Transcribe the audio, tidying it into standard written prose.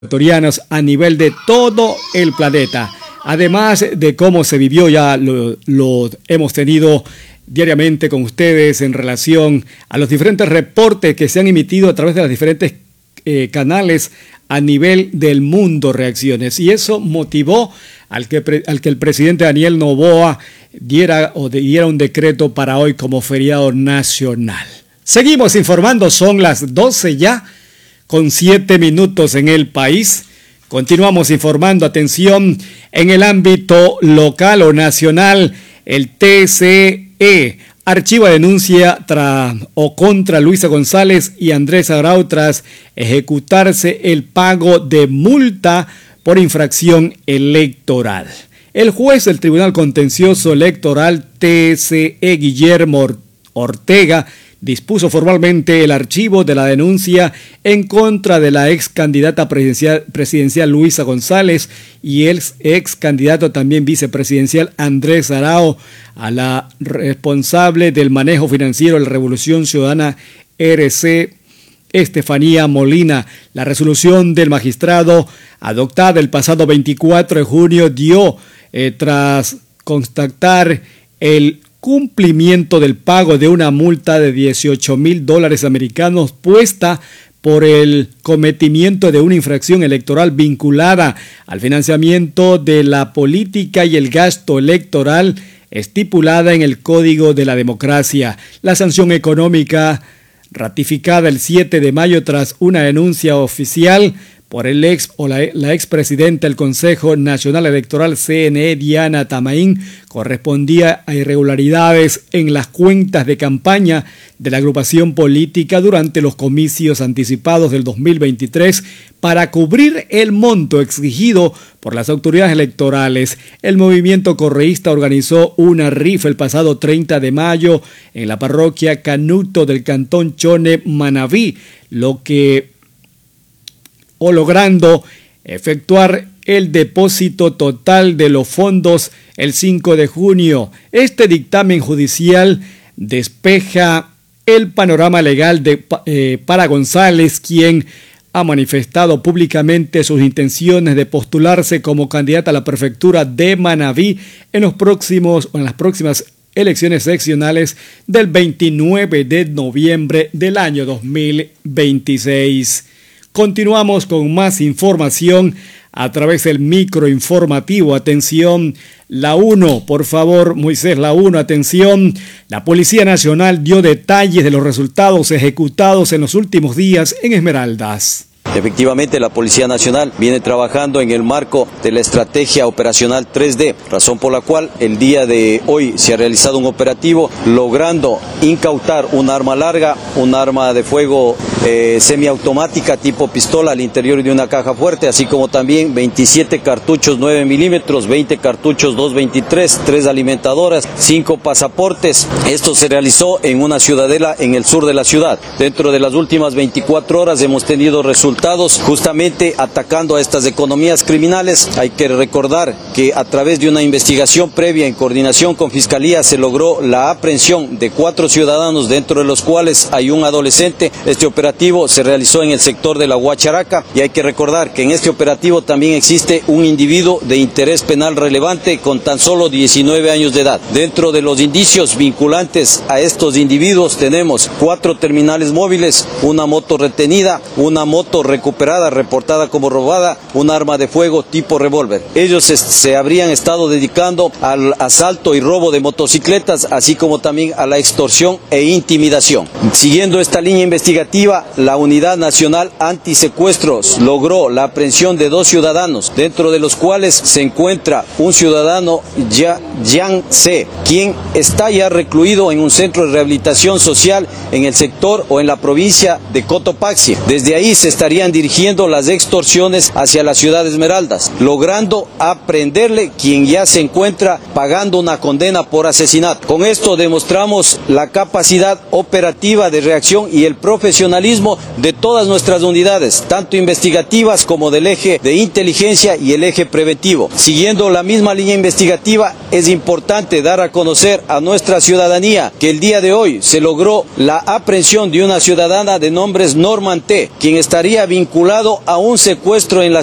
ecuatorianos a nivel de todo el planeta. Además de cómo se vivió, ya lo hemos tenido diariamente con ustedes en relación a los diferentes reportes que se han emitido a través de los diferentes canales a nivel del mundo, reacciones. Y eso motivó al que el presidente Daniel Noboa diera un decreto para hoy como feriado nacional. Seguimos informando, son las 12 ya, con 7 minutos en el país. Continuamos informando, atención, en el ámbito local o nacional, el TCE archiva denuncia contra Luisa González y Andrés Arauz tras ejecutarse el pago de multa por infracción electoral. El juez del Tribunal Contencioso Electoral TCE, Guillermo Ortega, dispuso formalmente el archivo de la denuncia en contra de la ex candidata presidencial Luisa González y el ex candidato también vicepresidencial Andrés Arauz, a la responsable del manejo financiero de la Revolución Ciudadana RC, Estefanía Molina. La resolución del magistrado adoptada el pasado 24 de junio dio, tras constatar el cumplimiento del pago de una multa de $18,000 americanos puesta por el cometimiento de una infracción electoral vinculada al financiamiento de la política y el gasto electoral estipulada en el Código de la Democracia. La sanción económica ratificada el 7 de mayo tras una denuncia oficial por el la expresidenta del Consejo Nacional Electoral CNE, Diana Tamaín, correspondía a irregularidades en las cuentas de campaña de la agrupación política durante los comicios anticipados del 2023 para cubrir el monto exigido por las autoridades electorales. El movimiento correísta organizó una rifa el pasado 30 de mayo en la parroquia Canuto del cantón Chone, Manabí, logrando efectuar el depósito total de los fondos el 5 de junio. Este dictamen judicial despeja el panorama legal para González, quien ha manifestado públicamente sus intenciones de postularse como candidata a la prefectura de Manabí en las próximas elecciones seccionales del 29 de noviembre del año 2026. Continuamos con más información a través del microinformativo. Atención, la 1, por favor, Moisés, la 1, atención. La Policía Nacional dio detalles de los resultados ejecutados en los últimos días en Esmeraldas. Efectivamente, la Policía Nacional viene trabajando en el marco de la estrategia operacional 3D, razón por la cual el día de hoy se ha realizado un operativo logrando incautar un arma larga, un arma de fuego semiautomática tipo pistola al interior de una caja fuerte, así como también 27 cartuchos 9 milímetros, 20 cartuchos 223, 3 alimentadoras, 5 pasaportes. Esto se realizó en una ciudadela en el sur de la ciudad. Dentro de las últimas 24 horas hemos tenido resultados justamente atacando a estas economías criminales. Hay que recordar que a través de una investigación previa en coordinación con Fiscalía se logró la aprehensión de 4 ciudadanos, dentro de los cuales hay un adolescente. Este operativo se realizó en el sector de la Huacharaca y hay que recordar que en este operativo también existe un individuo de interés penal relevante con tan solo 19 años de edad. Dentro de los indicios vinculantes a estos individuos tenemos 4 terminales móviles, una moto retenida, una moto recuperada, reportada como robada, un arma de fuego tipo revólver. Ellos se habrían estado dedicando al asalto y robo de motocicletas, así como también a la extorsión e intimidación. Siguiendo esta línea investigativa, la Unidad Nacional Antisecuestros logró la aprehensión de 2 ciudadanos, dentro de los cuales se encuentra un ciudadano Yang C, quien está ya recluido en un centro de rehabilitación social en el sector o en la provincia de Cotopaxi. Desde ahí se estarían dirigiendo las extorsiones hacia la ciudad de Esmeraldas, logrando aprenderle, quien ya se encuentra pagando una condena por asesinato. Con esto demostramos la capacidad operativa de reacción y el profesionalismo de todas nuestras unidades, tanto investigativas como del eje de inteligencia y el eje preventivo. Siguiendo la misma línea investigativa, es importante dar a conocer a nuestra ciudadanía que el día de hoy se logró la aprehensión de una ciudadana de nombre Norman T, quien estaría estaría vinculado a un secuestro en la